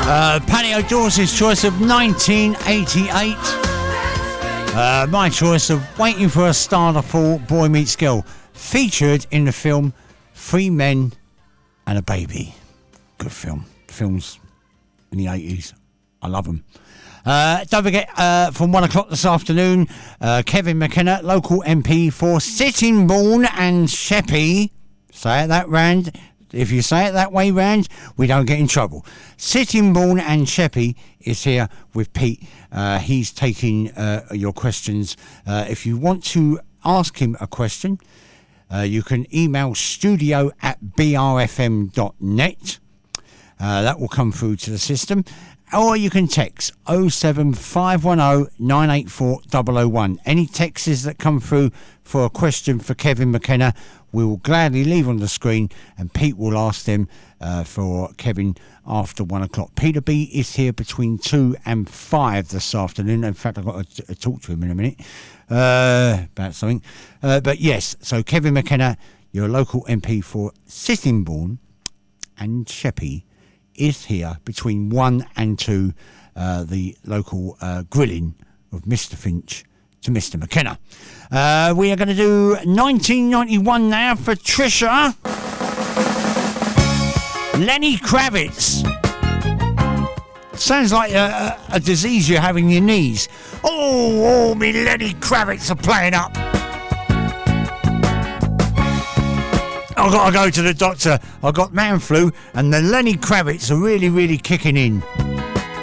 Patio Dawes' choice of 1988. My choice of Waiting for a Star to Fall, Boy Meets Girl, featured in the film Three Men and a Baby. Good film. Films in the 80s. I love them. Don't forget, from 1 o'clock this afternoon, Kevin McKenna, local MP for Sittingbourne and Sheppey. Say it that, Rand. If you say it that way, Rand, we don't get in trouble. Sittingbourne and Sheppey is here with Pete. He's taking your questions. If you want to ask him a question, you can email studio@brfm.net. That will come through to the system. Or you can text 07510 984 001. Any texts that come through for a question for Kevin McKenna, we will gladly leave on the screen, and Pete will ask them for Kevin after 1 o'clock. Peter B is here between 2 and 5 this afternoon. In fact, I've got to talk to him in a minute about something. But yes, so Kevin McKenna, your local MP for Sittingbourne and Sheppey, is here between 1 and 2, the local grilling of Mr. Finch to Mr. McKenna. We are going to do 1991 now for Trisha. Lenny Kravitz. Sounds like a disease you have in your knees. Oh, me Lenny Kravitz are playing up. I've got to go to the doctor. I've got man flu, and the Lenny Kravitz are really, really kicking in.